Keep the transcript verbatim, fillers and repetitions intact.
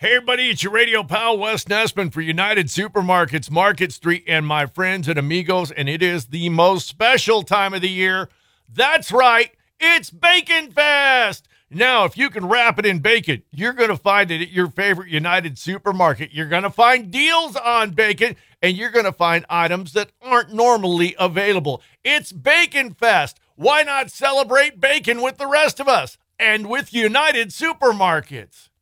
Hey, everybody, it's your radio pal, Wes Nessman for United Supermarkets, Market Street, and my friends and amigos, and it is the most special time of the year. That's right, it's Bacon Fest! Now, if you can wrap it in bacon, you're going to find it at your favorite United Supermarket. You're going to find deals on bacon, and you're going to find items that aren't normally available. It's Bacon Fest. Why not celebrate bacon with the rest of us and with United Supermarkets?